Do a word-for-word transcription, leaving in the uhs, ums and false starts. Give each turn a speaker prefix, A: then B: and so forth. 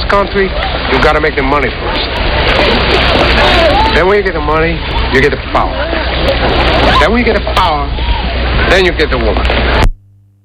A: country, you got to make the money first. Then when you get the money, you get the power. Then when you get the power, then you get the woman.